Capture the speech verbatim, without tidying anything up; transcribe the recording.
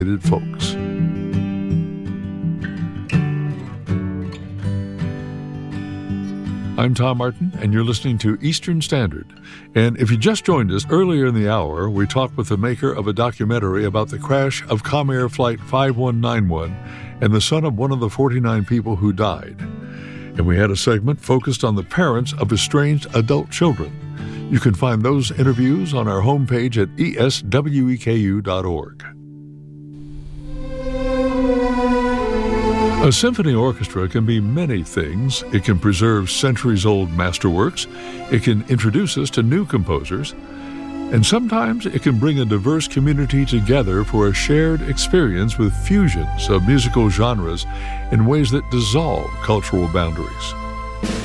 folks. I'm Tom Martin, and you're listening to Eastern Standard. And if you just joined us, earlier in the hour, we talked with the maker of a documentary about the crash of Comair Flight five one nine one and the son of one of the forty-nine people who died. And we had a segment focused on the parents of estranged adult children. You can find those interviews on our homepage at E S W E K U dot org. A symphony orchestra can be many things. It can preserve centuries-old masterworks, it can introduce us to new composers, and sometimes it can bring a diverse community together for a shared experience with fusions of musical genres in ways that dissolve cultural boundaries.